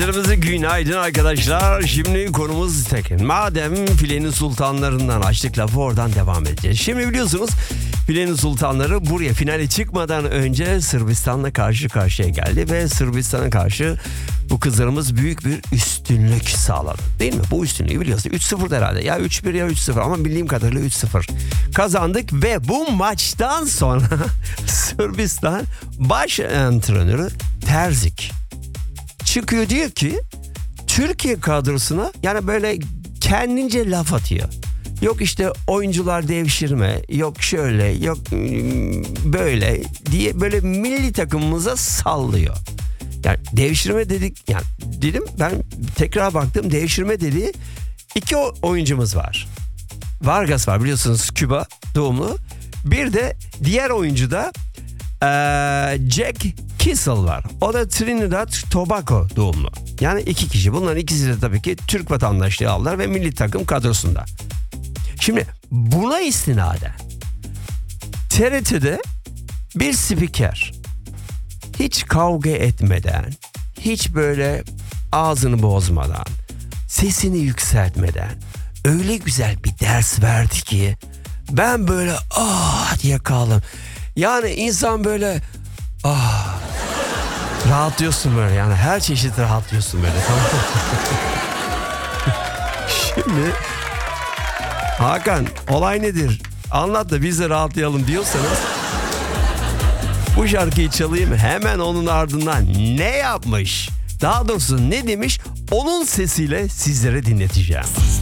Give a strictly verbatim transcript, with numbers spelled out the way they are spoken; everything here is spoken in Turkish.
Kırmızı günaydın arkadaşlar. Şimdi konumuz Tekin. Madem filenin sultanlarından açtık lafı, oradan devam edeceğiz. Şimdi biliyorsunuz filenin sultanları buraya finale çıkmadan önce Sırbistan'la karşı karşıya geldi. Ve Sırbistan'a karşı bu kızlarımız büyük bir üstünlük sağladı. Değil mi? Bu üstünlüğü biliyorsunuz. üç sıfır herhalde. Ya üç bir ya üç sıfır ama bildiğim kadarıyla üç sıfır. Kazandık ve bu maçtan sonra Sırbistan baş antrenörü Terzik çıkıyor, diyor ki Türkiye kadrosuna yani böyle kendince laf atıyor. Yok işte oyuncular devşirme, yok şöyle, yok böyle diye böyle milli takımımıza sallıyor. Yani devşirme dedik, yani dedim ben, tekrar baktım, devşirme dedi. İki oyuncumuz var. Vargas var, biliyorsunuz, Küba doğumlu. Bir de diğer oyuncu da ee, Jack Kissel var. O da Trinidad Tobago doğumlu. Yani iki kişi. Bunların ikisi de tabii ki Türk vatandaşlığı aldılar ve milli takım kadrosunda. Şimdi buna istinaden T R T'de bir spiker hiç kavga etmeden, hiç böyle ağzını bozmadan, sesini yükseltmeden öyle güzel bir ders verdi ki ben böyle ah diye kaldım. Yani insan böyle ah rahatlıyorsun böyle, yani her çeşit rahatlıyorsun böyle, tamam mı? Şimdi Hakan, olay nedir? Anlat da biz de rahatlayalım diyorsanız bu şarkıyı çalayım, hemen onun ardından ne yapmış? Daha doğrusu ne demiş? Onun sesiyle sizlere dinleteceğim.